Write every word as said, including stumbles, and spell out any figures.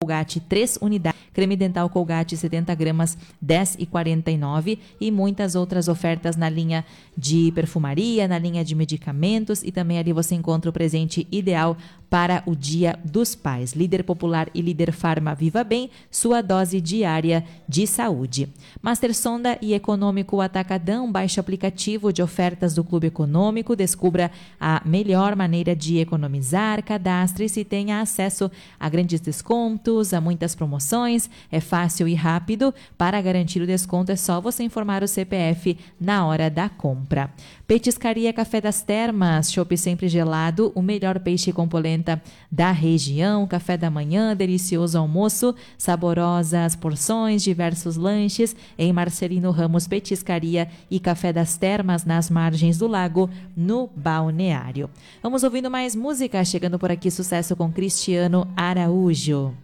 Colgate três unidades, creme dental Colgate setenta gramas, dez e quarenta e nove, e muitas outras ofertas na linha de perfumaria, na linha de medicamentos, e também ali você encontra o presente ideal para o Dia dos Pais. Líder Popular e Líder Farma Viva Bem, sua dose diária de saúde. Master Sonda e Econômico Atacadão, baixe o aplicativo de ofertas do Clube Econômico, descubra a melhor maneira de economizar, cadastre-se e tenha acesso a grandes descontos, a muitas promoções, é fácil e rápido. Para garantir o desconto é só você informar o C P F na hora da compra. Petiscaria Café das Termas, chopp sempre gelado, o melhor peixe com polenta da região, café da manhã, delicioso almoço, saborosas porções, diversos lanches em Marcelino Ramos Petiscaria e Café das Termas, nas margens do lago, no Balneário. Vamos ouvindo mais música, chegando por aqui, sucesso com Cristiano Araújo.